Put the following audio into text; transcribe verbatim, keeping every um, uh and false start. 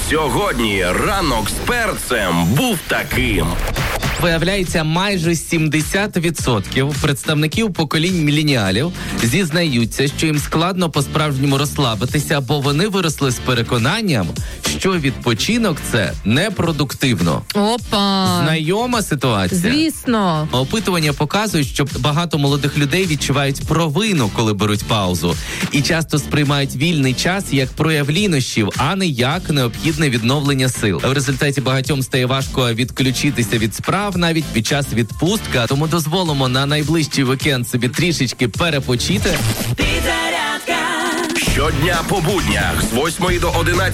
Сьогодні ранок з перцем був таким. Виявляється, майже сімдесят відсотків представників поколінь міленіалів зізнаються, що їм складно по-справжньому розслабитися, бо вони виросли з переконанням, що відпочинок – це непродуктивно. Опа! Знайома ситуація? Звісно. Опитування показують, що багато молодих людей відчувають провину, коли беруть паузу. І часто сприймають вільний час як прояв лінощів, а не як необхідне відновлення сил. В результаті багатьом стає важко відключитися від справ навіть під час відпустки, тому дозволимо на найближчий вікенд собі трішечки перепочити. Щодня по буднях з восьмої до одинадцятої